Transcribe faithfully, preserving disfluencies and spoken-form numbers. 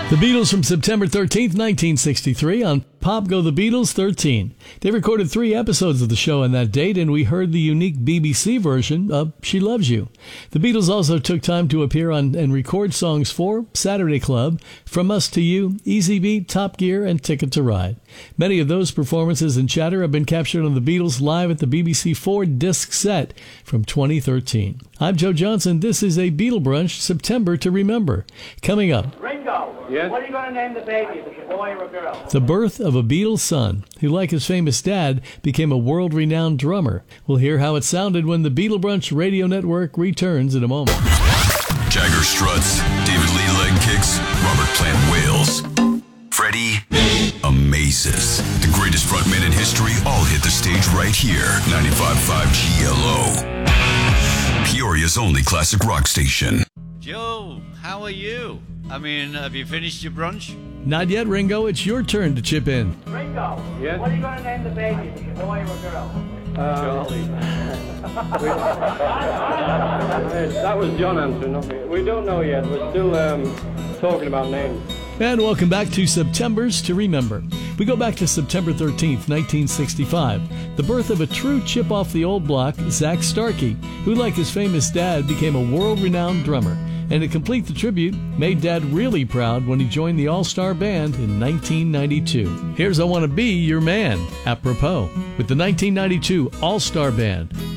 The Beatles from September thirteenth, nineteen sixty-three on Pop Go the Beatles thirteen. They recorded three episodes of the show on that date, and we heard the unique B B C version of She Loves You. The Beatles also took time to appear on and record songs for Saturday Club, From Us to You, Easy Beat, Top Gear, and Ticket to Ride. Many of those performances and chatter have been captured on the Beatles live at the B B C four disc set from twenty thirteen. I'm Joe Johnson. This is a Beatle Brunch, September to Remember. Coming up, Ringo, yes? What are you going to name the baby? Is it a boy or a girl? the birth of a Beatles son who, like his famous dad, became a world-renowned drummer. We'll hear how it sounded when the Beatle Brunch Radio Network returns in a moment. Jagger struts, David Lee leg kicks, Robert Plant wails. Freddie amazes. The greatest frontmen in history all hit the stage right here. ninety-five point five G L O. Peoria's only classic rock station. Joe, how are you? I mean, have you finished your brunch? Not yet, Ringo. It's your turn to chip in. Ringo, Yes? what are you going to name the baby? Is it a boy or a girl? Charlie. That was John answering, not me. We don't know yet. We're still um, talking about names. And welcome back to Septembers to Remember. We go back to September thirteenth, nineteen sixty-five, the birth of a true chip off the old block, Zak Starkey, who, like his famous dad, became a world-renowned drummer. And to complete the tribute, made Dad really proud when he joined the All-Star Band in nineteen ninety-two. Here's I Want to Be Your Man, apropos, with the nineteen ninety-two All-Star Band.